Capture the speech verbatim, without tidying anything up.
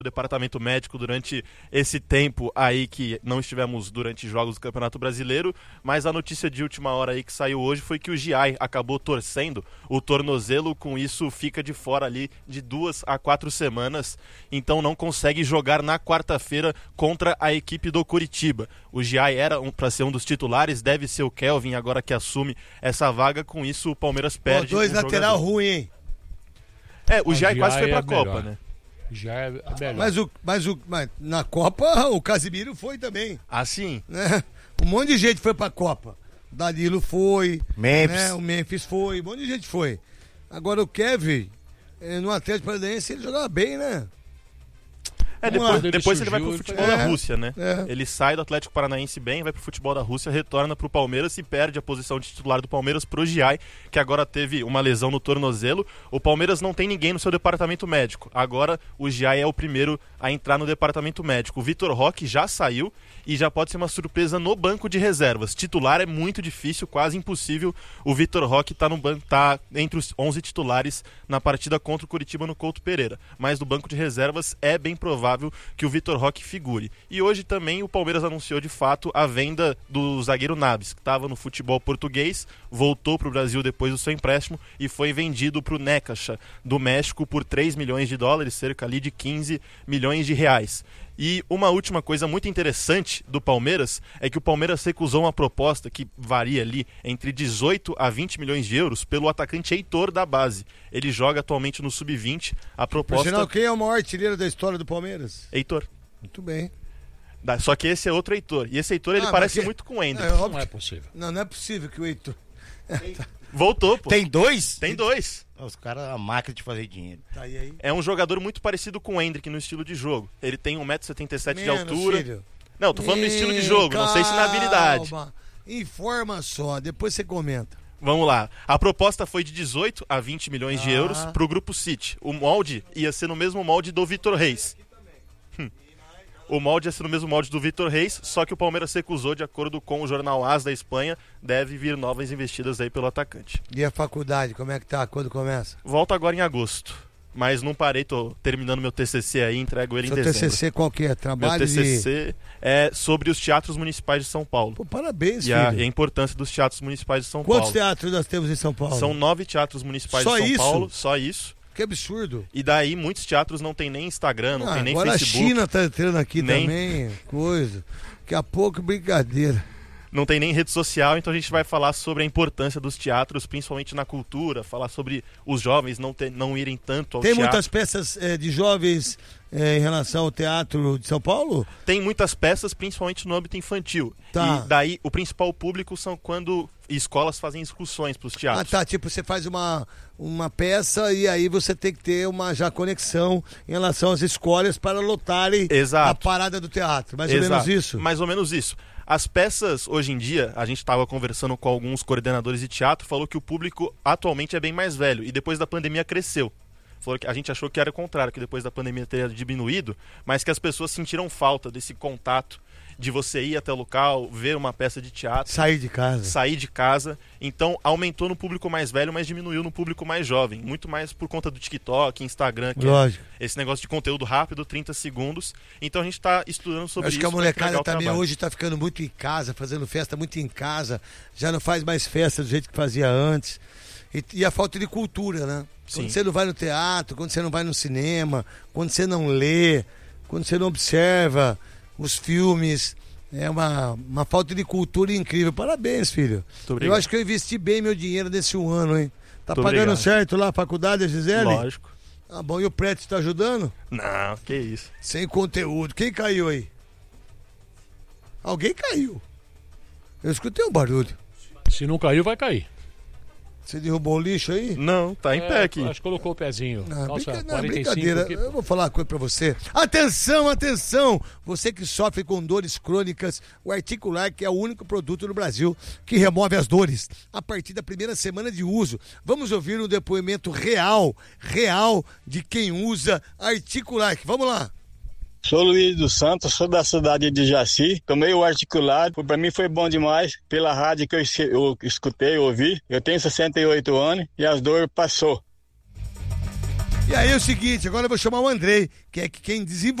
departamento médico durante esse tempo aí que não estivemos durante jogos do Campeonato Brasileiro, mas a notícia de última hora aí que saiu hoje foi que o Giai acabou torcendo o tornozelo, com isso fica de fora ali de duas a quatro semanas, então não consegue jogar na quarta-feira contra a equipe do Coritiba. O Giai era um, para ser um dos titulares, deve ser o Kelvin agora que assume essa vaga, com isso o Palmeiras perde. Pô, dois um lateral jogador. ruim, hein? É, o Giai quase foi pra é Copa, melhor. né? Já é melhor. Mas, o, mas, o, mas na Copa o Casimiro foi também. Ah, sim. Né? Um monte de gente foi pra Copa. Danilo foi. Memphis. Né? O Memphis foi. Um monte de gente foi. Agora o Kevin, eh, no Atlético Paranaense, ele jogava bem, né? É, Vamos depois, lá. depois Ele ele vai pro surgiu, futebol ele da foi- Rússia, né? É. Ele sai do Atlético Paranaense bem, vai pro futebol da Rússia, retorna pro Palmeiras e perde a posição de titular do Palmeiras pro Giai, que agora teve uma lesão no tornozelo. O Palmeiras não tem ninguém no seu departamento médico. Agora o Giai é o primeiro a entrar no departamento médico. O Vitor Roque já saiu e já pode ser uma surpresa no banco de reservas. Titular é muito difícil, quase impossível. O Vitor Roque tá no banco, tá entre os onze titulares na partida contra o Coritiba no Couto Pereira. Mas no banco de reservas é bem provável que o Vitor Roque figure. E hoje também o Palmeiras anunciou de fato a venda do zagueiro Naves, que estava no futebol português, voltou para o Brasil depois do seu empréstimo e foi vendido para o Necaxa do México por três milhões de dólares, cerca ali de quinze milhões de reais. E uma última coisa muito interessante do Palmeiras é que o Palmeiras recusou uma proposta que varia ali entre dezoito a vinte milhões de euros pelo atacante Heitor da base. Ele joga atualmente no sub vinte. A Por proposta... sinal, quem é o maior artilheiro da história do Palmeiras? Heitor. Muito bem. Da- Só que esse é outro Heitor. E esse Heitor, ele Ah, parece mas que- muito com o Ender. É óbvio Não é que- possível. Não, não é possível que o Heitor... Voltou, pô. Tem dois? Tem dois. Os caras, a máquina de fazer dinheiro. Tá aí, aí. É um jogador muito parecido com o Hendrick no estilo de jogo. Ele tem um metro e setenta e sete de Menos, altura. filho. Não, tô falando no estilo de Ih, jogo, não sei se na habilidade. calma. Informa só, depois você comenta. Vamos lá. A proposta foi de dezoito a vinte milhões de Ah. euros pro Grupo City. O molde ia ser no mesmo molde do Vitor Reis. Hum. O molde ia ser no mesmo molde do Vitor Reis, só que o Palmeiras recusou, de acordo com o jornal AS da Espanha, deve vir novas investidas aí pelo atacante. E a faculdade, como é que tá? Quando começa? Volto agora em agosto, mas não parei, tô terminando meu T C C aí, entrego ele Seu em dezembro. T C C qual que é? Meu Trabalho T C C de... é sobre os teatros municipais de São Paulo. Pô, parabéns, E a, filho. e a importância dos teatros municipais de São Quantos Paulo. teatros nós temos em São Paulo? São nove teatros municipais Só de São isso? Paulo, só isso. Que absurdo. E daí muitos teatros não tem nem Instagram, não Ah, tem nem agora Facebook, a China tá entrando aqui nem- também, coisa. Daqui a pouco, brincadeira. não tem nem rede social, então a gente vai falar sobre a importância dos teatros, principalmente na cultura, falar sobre os jovens não, ter, não irem tanto ao Tem teatro. muitas peças eh, de jovens eh, em relação ao teatro de São Paulo? Tem muitas peças, principalmente no âmbito infantil. Tá. E daí o principal público são quando escolas fazem excursões para os Ah, teatros. tá. Tipo, você faz uma, uma peça e aí você tem que ter uma já conexão em relação às escolas para lotarem Exato. a parada do teatro. Mais ou Exato. menos isso? Mais ou menos isso. As peças, hoje em dia, a gente estava conversando com alguns coordenadores de teatro, falou que o público atualmente é bem mais velho e depois da pandemia cresceu. Falou que a gente achou que era o contrário, que depois da pandemia teria diminuído, mas que as pessoas sentiram falta desse contato de você ir até o local, ver uma peça de teatro, Sair de casa. sair de casa. Então aumentou no público mais velho, mas diminuiu no público mais jovem. Muito mais por conta do TikTok, Instagram, que Lógico. é esse negócio de conteúdo rápido, trinta segundos. Então a gente está estudando sobre Acho isso. que a pra molecada entregar o também trabalho. hoje tá ficando muito em casa, fazendo festa muito em casa. Já não faz mais festa do jeito que fazia antes. E, e a falta de cultura, né? Quando Sim. você não vai no teatro, quando você não vai no cinema, quando você não lê, quando você não observa os filmes. É uma, uma falta de cultura incrível. Parabéns, filho. Eu obrigado. acho que eu investi bem meu dinheiro nesse um ano, hein? Tá Muito pagando obrigado. certo lá a faculdade, a Gisele? Lógico. Ah, bom. E o prédio tá ajudando? Não, que isso. Sem conteúdo. Quem caiu aí? Alguém caiu. Eu escutei um barulho. Se não caiu, vai cair. Você derrubou o lixo aí? Não, tá em É, pé aqui. Acho que colocou o pezinho. Não, Calça brinca- não, quarenta e cinco brincadeira. aqui. Eu vou falar uma coisa pra você. Atenção, atenção! Você que sofre com dores crônicas, o Articular, que é o único produto no Brasil que remove as dores a partir da primeira semana de uso. Vamos ouvir um depoimento real, real de quem usa Articular. Vamos lá. Sou Luiz dos Santos, sou da cidade de Jaci, tomei o articulado, para mim foi bom demais, pela rádio que eu, es- eu escutei, ouvi, eu tenho sessenta e oito anos e as dores passou. E aí é o seguinte, agora eu vou chamar o Andrei, que é quem desenvolveu